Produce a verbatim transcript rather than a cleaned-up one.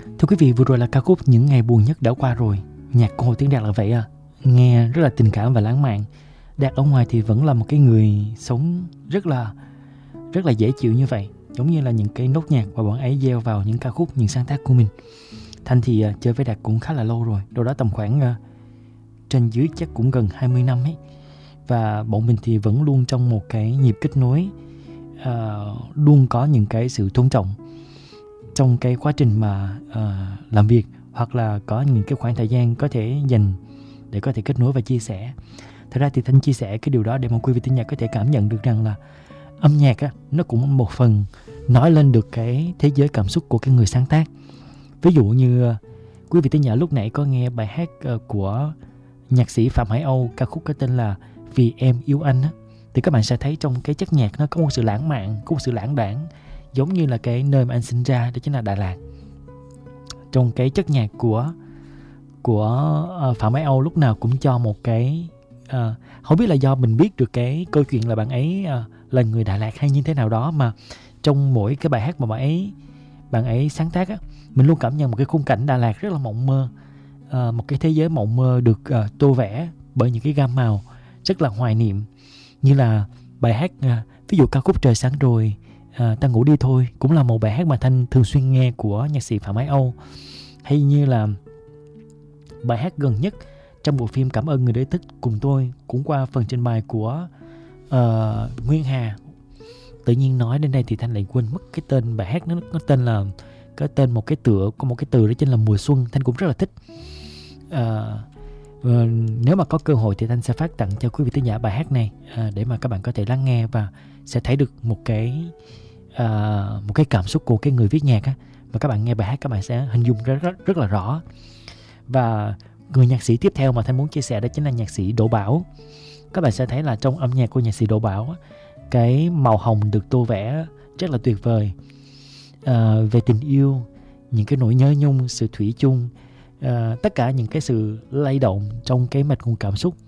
Thưa quý vị, vừa rồi là ca khúc Những Ngày Buồn Nhất đã qua rồi. Nhạc của Hồ Tiến Đạt là vậy à, nghe rất là tình cảm và lãng mạn. Đạt ở ngoài thì vẫn là một cái người sống rất là rất là dễ chịu như vậy, giống như là những cái nốt nhạc mà bọn ấy gieo vào những ca khúc, những sáng tác của mình. Thanh thì uh, chơi với Đạt cũng khá là lâu rồi, đâu đó tầm khoảng uh, trên dưới chắc cũng gần hai mươi năm ấy. Và bọn mình thì vẫn luôn trong một cái nhịp kết nối, uh, luôn có những cái sự tôn trọng trong cái quá trình mà uh, làm việc, hoặc là có những cái khoảng thời gian có thể dành để có thể kết nối và chia sẻ. Thật ra thì Thanh chia sẻ cái điều đó để mà quý vị thính giả có thể cảm nhận được rằng là âm nhạc á, nó cũng một phần nói lên được cái thế giới cảm xúc của cái người sáng tác. Ví dụ như uh, quý vị thính giả lúc nãy có nghe bài hát uh, của nhạc sĩ Phạm Hải Âu, ca khúc có tên là Vì Em Yêu Anh á, thì các bạn sẽ thấy trong cái chất nhạc nó có một sự lãng mạn, có một sự lãng đãng, giống như là cái nơi mà anh sinh ra, đó chính là Đà Lạt. Trong cái chất nhạc của của uh, Phạm Hải Âu lúc nào cũng cho một cái uh, không biết là do mình biết được cái câu chuyện là bạn ấy uh, là người Đà Lạt hay như thế nào đó, mà trong mỗi cái bài hát mà bạn ấy bạn ấy sáng tác á, mình luôn cảm nhận một cái khung cảnh Đà Lạt rất là mộng mơ, uh, một cái thế giới mộng mơ được uh, tô vẽ bởi những cái gam màu rất là hoài niệm, như là bài hát uh, ví dụ ca khúc Trời Sáng Rồi, uh, Ta Ngủ Đi Thôi cũng là một bài hát mà Thanh thường xuyên nghe của nhạc sĩ Phạm Hải Âu, hay như là bài hát gần nhất trong bộ phim Cảm Ơn Người Đã Thích Cùng Tôi cũng qua phần trình bày của uh, Nguyên Hà. Tự nhiên nói đến đây thì Thanh lại quên mất cái tên bài hát, nó, nó tên là cái tên một cái tựa có một cái từ đó chính là Mùa Xuân. Thanh cũng rất là thích. Uh, uh, nếu mà có cơ hội thì Thanh sẽ phát tặng cho quý vị thính giả bài hát này uh, để mà các bạn có thể lắng nghe và sẽ thấy được một cái uh, một cái cảm xúc của cái người viết nhạc á. Và các bạn nghe bài hát các bạn sẽ hình dung rất rất, rất là rõ. Và người nhạc sĩ tiếp theo mà Thanh muốn chia sẻ đó chính là nhạc sĩ Đỗ Bảo. Các bạn sẽ thấy là trong âm nhạc của nhạc sĩ Đỗ Bảo, cái màu hồng được tô vẽ rất là tuyệt vời, à, về tình yêu, những cái nỗi nhớ nhung, sự thủy chung, à, tất cả những cái sự lay động trong cái mạch nguồn cảm xúc